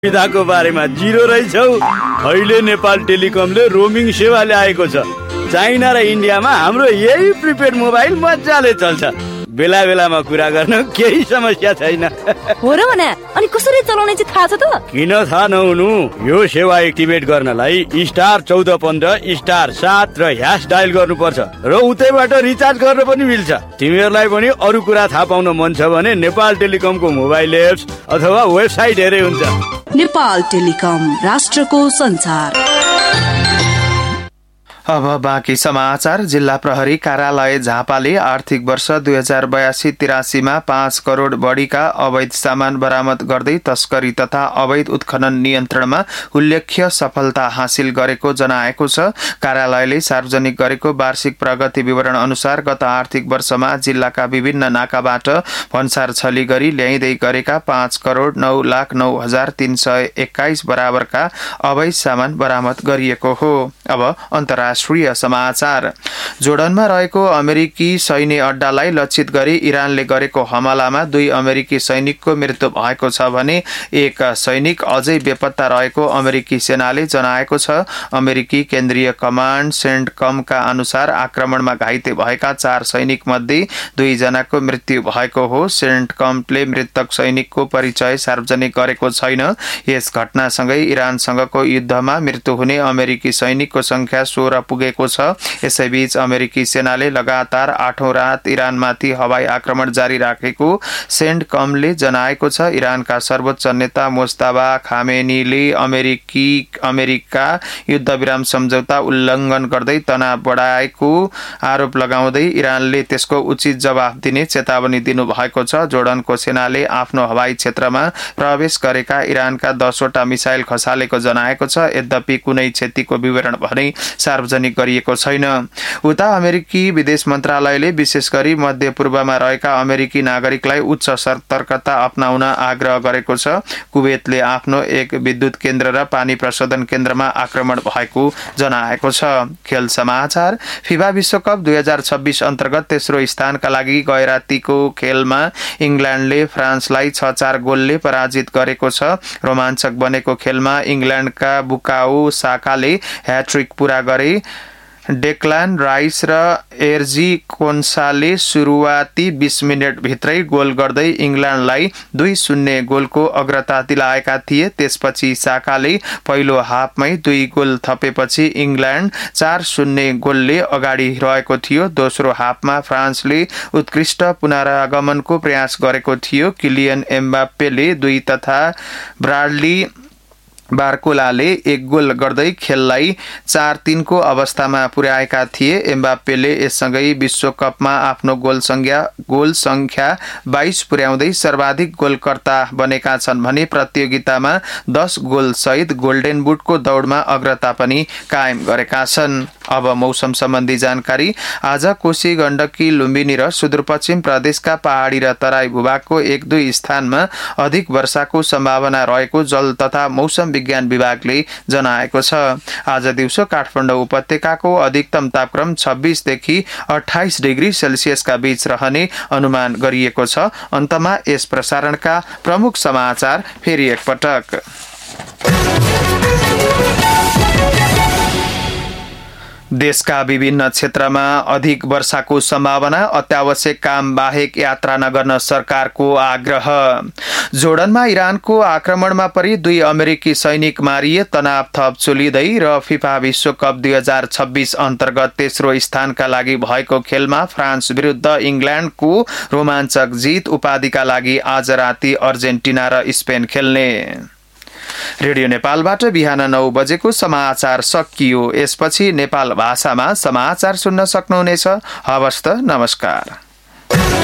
सुविधाको बारेमा जिरो रहेछौ। अहिले नेपाल टेलिकमले रोमिङ सेवा ल्याएको छ। चाइना र इन्डियामा हाम्रो यही प्रिपेड मोबाइल मजाले चल्छ। बेला बेलामा कुरा गर्न केही समस्या छैन। हो र भने अनि कसरी चलाउने चाहिँ थाहा छ त? किन थाहा नहुनु? यो सेवा एक्टिभेट गर्नलाई *1415*7 र # डायल गर्नुपर्छ र उतैबाट रिचार्ज गर्न पनि मिल्छ। तिमीहरूलाई पनि अरू कुरा थाहा पाउन मन छ भने नेपाल टेलिकमको मोबाइल एप्स अथवा वेबसाइट हेरे हुन्छ। नेपाल टेलिकम, राष्ट्रको संचार। अब बाँकी समाचार। जिल्ला प्रहरी कार्यालय झापाले आर्थिक वर्ष 2082-83 मा 5 करोड बढीका अवैध सामान बरामद गर्दै तस्करी तथा अवैध उत्खनन नियन्त्रणमा उल्लेख्य सफलता हासिल गरेको जनाएको छ। कार्यालयले सार्वजनिक गरेको वार्षिक प्रगति विवरण अनुसार गत आर्थिक वर्षमा जिल्लाका विभिन्न नाकाबाट भन्सार छली गरी ल्याइँदै गरेका 5 करोड 9,09,321 बराबरका अवैध सामान बरामद गरिएको हो। अब अन्तर्राष्ट्रिय समाचार। जोर्डनमा रहेको अमेरिकी सैन्य अड्डालाई लक्षित गरी इरानले गरेको हमलामा 2 अमेरिकी सैनिकको मृत्यु भएको छ भने एक सैनिक अझै बेपत्ता रहेको अमेरिकी सेनाले जनाएको छ। अमेरिकी केन्द्रीय कमान्ड सेन्टकमका अनुसार आक्रमणमा घाइते भएका 4 सैनिक मध्ये 2 जनाको मृत्यु भएको हो। सेन्टकमले मृतक सैनिकको परिचय सार्वजनिक गरेको छैन। यस घटनासँगै इरानसँगको युद्धमा मृत्यु हुने अमेरिकी सैनिकको संख्या 16 पुगेको छ। यसैबीच अमेरिकी सेनाले लगातार 8औं रात इरानमाथि हवाई आक्रमण जारी राखेको सेन्टकमले जनाएको छ। इरानका सर्वोच्च नेता मुस्तफा खामेनीले अमेरिका युद्धविराम सम्झौता उल्लङ्घन गर्दै तनाव बढाएको आरोप लगाउँदै इरानले त्यसको उचित जवाफ दिने चेतावनी दिनुभएको छ। जोर्डनको सेनाले आफ्नो हवाई क्षेत्रमा प्रवेश गरेका इरानका 10 वटा मिसाइल खसालेको जनाएको छ। यद्यपि कुनै क्षतिको विवरण भने सार्वजनिक गरिएको छैन। उता अमेरिकी विदेश मन्त्रालयले विशेष गरी मध्यपूर्वमा रहेका अमेरिकी नागरिकलाई उच्च सतर्कता अपनाउन आग्रह गरेको छ। कुवेतले आफ्नो एक विद्युत केन्द्र र पानी प्रशोधन केन्द्रमा आक्रमण भएको जनाएको छ। खेल समाचार। फिफा विश्वकप 2026 अन्तर्गत तेस्रो स्थानका लागि गैरातीको खेलमा इङ्ल्यान्डले फ्रान्सलाई 6-4 गोलले पराजित गरेको छ। रोमाञ्चक बनेको खेलमा इङ्ल्यान्डका बुकाओ साकाले ह्याट्रिक पूरा गरे। डेक्लान राइस र एर्जी कोन्साले सुरुवाती 20 मिनट भित्रै गोल गर्दै इङ्ल्यान्डलाई 2-0 गोलको अग्रता दिलाएका थिए। त्यसपछि साकाले पहिलो हाफमै 2 गोल थपेपछि इङ्ल्यान्ड 4-0 गोलले अगाडि रहेको थियो। दोस्रो हाफमा फ्रान्सले उत्कृष्ट पुनरागमनको प्रयास गरेको थियो। किलियन एम्बाप्पेले 2 तथा ब्राडली बार्कोलाले 1 गोल गर्दै खेललाई 4-3 को अवस्थामा पुर्याएका थिए। एम्बाप्पेले यससँगै विश्वकपमा आफ्नो गोल संख्या 22 पुर्याउँदै सर्वाधिक गोलकर्ता बनेका छन् भने प्रतियोगितामा 10 गोल सहित गोल्डन बुटको दौडमा अग्रता पनि कायम गरेका छन्। अब मौसम सम्बन्धी जानकारी। आज कोशी, गण्डकी, लुम्बिनी र सुदूरपश्चिम प्रदेशका पहाडी र तराई भूभागको 1-2 स्थानमा अधिक वर्षाको सम्भावना रहेको जल तथा मौसम विज्ञान विभागले जनाएको छ। आज दिउँसो काठमाडौँ उपत्यकाको अधिकतम तापक्रम 26 देखि 28 डिग्री सेल्सियसका बीच रहने अनुमान गरिएको छ। अन्तमा यस प्रसारणका प्रमुख समाचार फेरि एकपटक। देशका विभिन्न क्षेत्रमा अधिक वर्षाको सम्भावना, अत्यावश्यक काम बाहेक यात्रा नगर्न सरकारको आग्रह। जोर्डनमा इरानको आक्रमणमा परि 2 अमेरिकी सैनिक मारिए। तनाव थप चुलिँदै र फिफा विश्वकप 2026 अन्तर्गत तेस्रो स्थानका लागि भएको खेलमा फ्रान्स विरुद्ध इङ्ल्यान्डको रोमाञ्चक जित। उपाधिका लागि आज राति अर्जेन्टिना र स्पेन खेल्ने। रेडियो नेपालबाट बिहान 9 बजेको समाचार सकियो। यसपछि नेपाल भाषामा समाचार सुन्न सक्नुहुनेछ। हवस् त, नमस्कार।